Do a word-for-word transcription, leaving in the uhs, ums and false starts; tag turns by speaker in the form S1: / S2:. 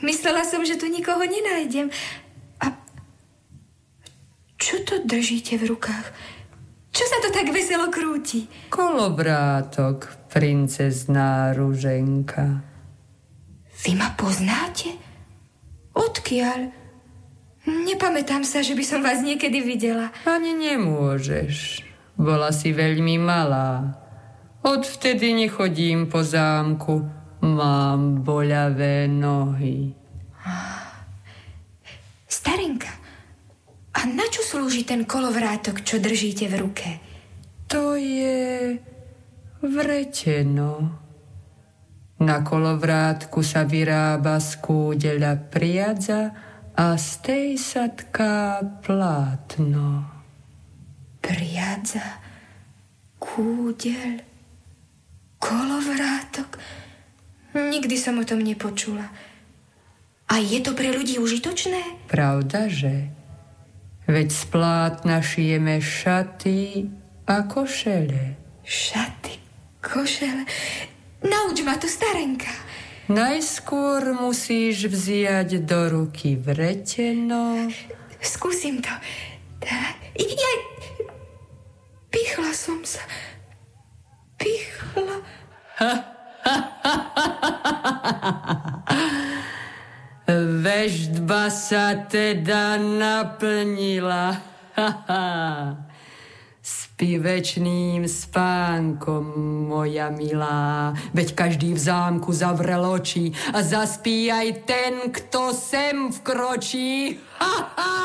S1: Myslela som, že tu nikoho nenájdem. A čo to držíte v rukách? Čo sa to tak veselo krúti?
S2: Kolovrátok, princezná Ruženka.
S1: Vy ma poznáte? Odkiaľ? Nepamätám sa, že by som vás niekedy videla.
S2: Ani nemôžeš. Bola si veľmi malá. Odvtedy nechodím po zámku. Mám boľavé nohy.
S1: Starenka, a na čo slúži ten kolovrátok, čo držíte v ruke?
S2: To je vreteno. Na kolovrátku sa vyrába z kúdeľa priadza a z tej sa tká plátno.
S1: Priadza, kúdeľ, kolovrátok. Nikdy som o tom nepočula. A je to pre ľudí užitočné?
S2: Pravda, že? Veď z plátna šijeme šaty a košele.
S1: Šaty, košele. Nauč ma to, starenka.
S2: Najskôr musíš vziať do ruky vreteno.
S1: Skúsim to. Tak. Ja... Pichla som sa. Pichla.
S2: Veštba sa teda naplnila. Spí večným spánkom, moja milá. Veď každý v zámku zavrel oči a zaspí aj ten, kto sem vkročí. Ha, ha!